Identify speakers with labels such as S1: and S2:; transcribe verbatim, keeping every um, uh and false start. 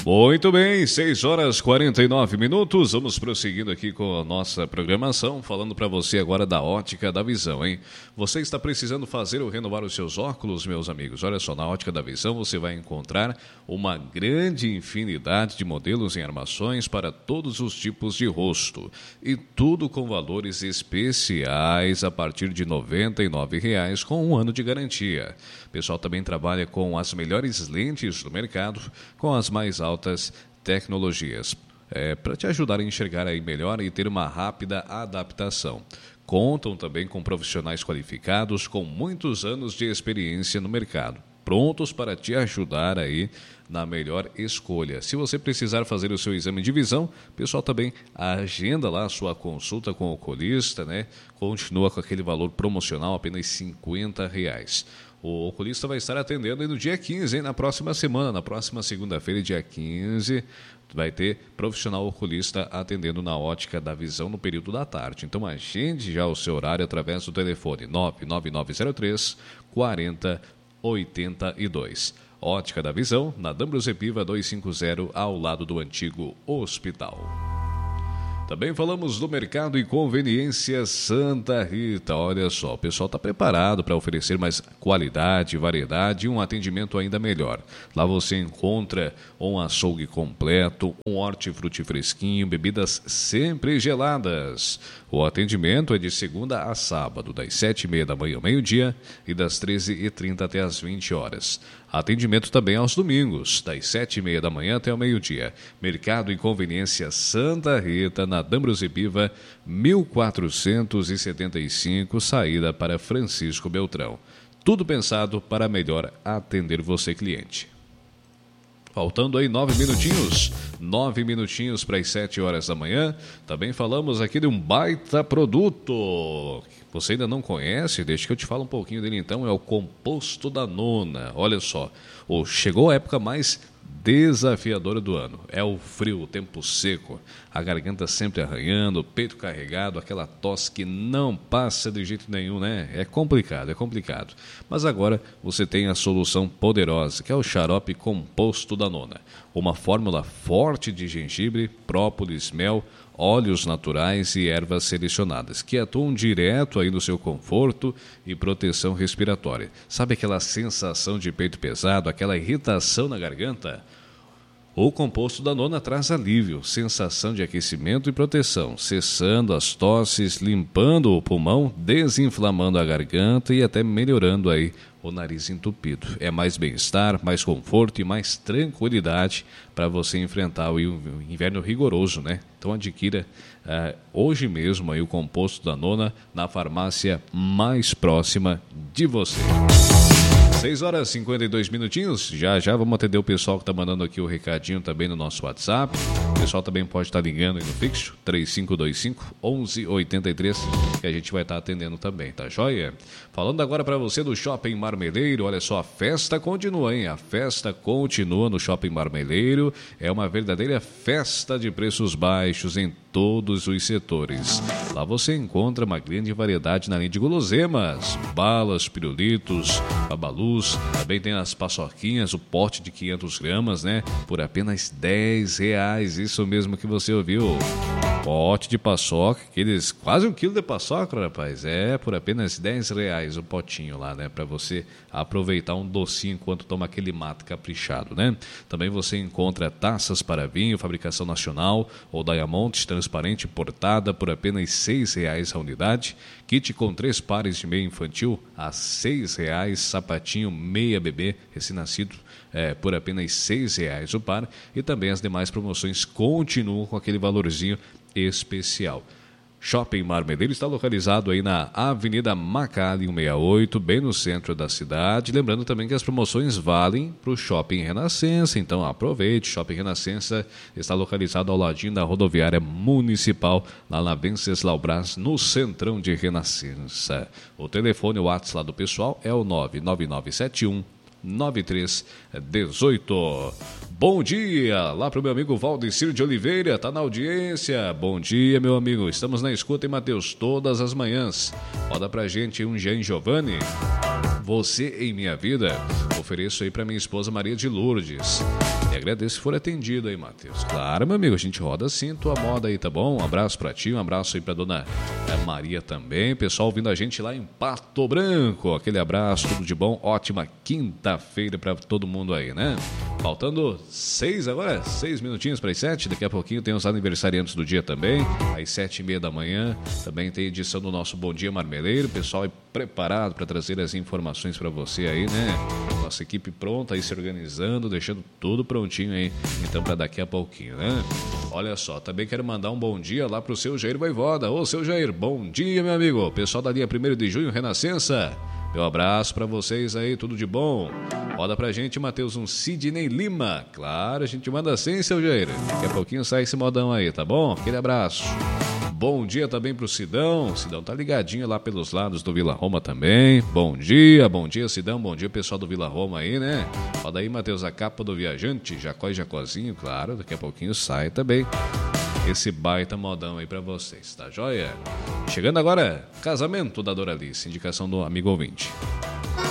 S1: Muito bem, seis horas e quarenta e nove minutos, vamos prosseguindo aqui com a nossa programação, falando para você agora da Ótica da Visão, hein? Você está precisando fazer ou renovar os seus óculos, meus amigos? Olha só, na Ótica da Visão você vai encontrar uma grande infinidade de modelos em armações para todos os tipos de rosto, e tudo com valores especiais a partir de noventa e nove reais com um ano de garantia. O pessoal também trabalha com as melhores lentes do mercado, com as mais altas altas tecnologias, é, para te ajudar a enxergar aí melhor e ter uma rápida adaptação. Contam também com profissionais qualificados com muitos anos de experiência no mercado, prontos para te ajudar aí na melhor escolha. Se você precisar fazer o seu exame de visão, o pessoal também agenda lá a sua consulta com o oculista, né? Continua com aquele valor promocional, apenas cinquenta reais. O oculista vai estar atendendo aí no dia quinze, hein? Na próxima semana, na próxima segunda-feira, dia quinze, vai ter profissional oculista atendendo na Ótica da Visão no período da tarde. Então agende já o seu horário através do telefone nove nove nove zero três quatro zero oito dois. Ótica da Visão, na D'Ambrosio Piva duzentos e cinquenta, ao lado do antigo hospital. Também falamos do Mercado e Conveniência Santa Rita. Olha só, o pessoal está preparado para oferecer mais qualidade, variedade e um atendimento ainda melhor. Lá você encontra um açougue completo, um hortifruti fresquinho, bebidas sempre geladas. O atendimento é de segunda a sábado, das sete e meia da manhã ao meio-dia e das treze e trinta até as vinte horas. Atendimento também aos domingos, das sete e meia da manhã até o meio-dia. Mercado e Conveniência Santa Rita, na D'Ambrosio Piva, mil quatrocentos e setenta e cinco, saída para Francisco Beltrão. Tudo pensado para melhor atender você, cliente. Faltando aí nove minutinhos, nove minutinhos para as sete horas da manhã. Também falamos aqui de um baita produto. Você ainda não conhece? Deixa que eu te falo um pouquinho dele então. É o Composto da Nona. Olha só, oh, chegou a época mais desafiadora do ano. É o frio, o tempo seco, a garganta sempre arranhando, o peito carregado, aquela tosse que não passa de jeito nenhum, né? É complicado, é complicado. Mas agora você tem a solução poderosa, que é o xarope Composto da Nona. Uma fórmula forte de gengibre, própolis, mel, óleos naturais e ervas selecionadas, que atuam direto aí no seu conforto e proteção respiratória. Sabe aquela sensação de peito pesado, aquela irritação na garganta? O Composto da Nona traz alívio, sensação de aquecimento e proteção, cessando as tosses, limpando o pulmão, desinflamando a garganta e até melhorando aí o nariz entupido. É mais bem-estar, mais conforto e mais tranquilidade para você enfrentar o inverno rigoroso, né? Então adquira uh, hoje mesmo aí o Composto da Nona na farmácia mais próxima de você. seis horas e cinquenta e dois minutinhos, já já vamos atender o pessoal que está mandando aqui o recadinho também no nosso WhatsApp. O pessoal também pode estar tá ligando aí no fixo, três cinco dois cinco, um um oito três, que a gente vai estar tá atendendo também, tá joia? Falando agora para você do Shopping Marmeleiro, olha só, a festa continua, hein? A festa continua no Shopping Marmeleiro, é uma verdadeira festa de preços baixos em todos os setores. Lá você encontra uma grande variedade na linha de guloseimas, balas, pirulitos, babalus, também tem as paçoquinhas, o pote de quinhentas gramas, né? Por apenas dez reais, isso mesmo que você ouviu. Pote de paçoca, aqueles quase um quilo de paçoca, rapaz, é por apenas dez reais o potinho lá, né? Para você aproveitar um docinho enquanto toma aquele mate caprichado, né? Também você encontra taças para vinho, fabricação nacional ou Diamond transparente portada por apenas seis reais a unidade. Kit com três pares de meia infantil a seis reais, sapatinho meia bebê recém-nascido é, por apenas seis reais o par. E também as demais promoções continuam com aquele valorzinho especial. Shopping Marmeleiro está localizado aí na Avenida Macali cento e sessenta e oito, bem no centro da cidade. Lembrando também que as promoções valem para o Shopping Renascença, então aproveite. Shopping Renascença está localizado ao ladinho da rodoviária municipal, lá na Venceslau Braz, no centrão de Renascença. O telefone, o WhatsApp lá do pessoal é o nove nove nove sete um nove três um oito. Bom dia lá para o meu amigo Valdecir de Oliveira, tá na audiência. Bom dia, meu amigo, estamos na escuta em Mateus todas as manhãs. Roda pra gente um Jean Giovanni, Você em Minha Vida. ofereço aí pra minha esposa Maria de Lourdes. E agradeço se for atendido aí, Matheus. Claro, meu amigo, a gente roda assim tua moda aí, tá bom? Um abraço pra ti, um abraço aí pra dona Maria também. Pessoal ouvindo a gente lá em Pato Branco. Aquele abraço, tudo de bom. Ótima quinta-feira pra todo mundo aí, né? Faltando seis agora, seis minutinhos para as sete. Daqui a pouquinho tem os aniversariantes do dia também. Às sete e meia da manhã também tem edição do nosso Bom Dia Marmeleiro. O pessoal é preparado para trazer as informações para você aí, né? Nossa equipe pronta aí se organizando, deixando tudo prontinho aí. Então para daqui a pouquinho, né? Olha só, também quero mandar um bom dia lá pro seu Jair Voivoda. Ô, seu Jair, bom dia, meu amigo. Pessoal da linha primeiro de junho, Renascença. Meu abraço pra vocês aí, tudo de bom. Roda pra gente, Matheus, um Sidney Lima. Claro, a gente manda assim, seu Jair. Daqui a pouquinho sai esse modão aí, tá bom? Aquele abraço. Bom dia também pro Sidão. Sidão tá ligadinho lá pelos lados do Vila Roma também. Bom dia, bom dia, Sidão. Bom dia, pessoal do Vila Roma aí, né? Roda aí, Matheus, a capa do viajante. Jacó e Jacozinho, claro. Daqui a pouquinho sai também esse baita modão aí pra vocês, tá joia? Chegando agora, casamento da Doralice, indicação do amigo ouvinte.